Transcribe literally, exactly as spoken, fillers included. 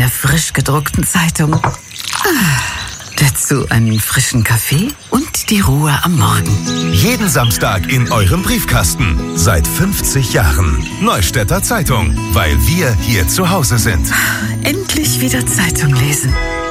einer frisch gedruckten Zeitung. Ah, dazu einen frischen Kaffee und die Ruhe am Morgen. Jeden Samstag in eurem Briefkasten. Seit fünfzig Jahren. Neustädter Zeitung. Weil wir hier zu Hause sind. Endlich wieder Zeitung lesen.